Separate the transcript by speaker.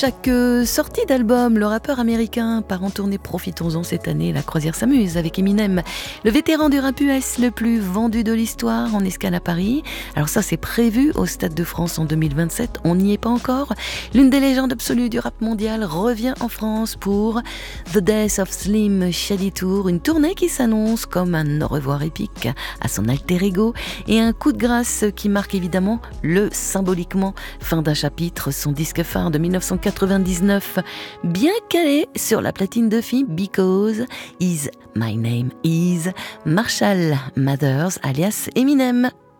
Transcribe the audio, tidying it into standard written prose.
Speaker 1: Chaque sortie d'album, le rappeur américain part en tournée. Profitons-en cette année, la croisière s'amuse avec Eminem, le vétéran du rap US le plus vendu de l'histoire, en escale à Paris. Alors ça, c'est prévu au Stade de France en 2027, on n'y est pas encore. L'une des légendes absolues du rap mondial revient en France pour The Death of Slim Shady Tour, une tournée qui s'annonce comme un au revoir épique à son alter ego et un coup de grâce qui marque évidemment symboliquement fin d'un chapitre, son disque phare de 1999, bien calé sur la platine de film Because Is My Name Is, Marshall Mathers alias Eminem.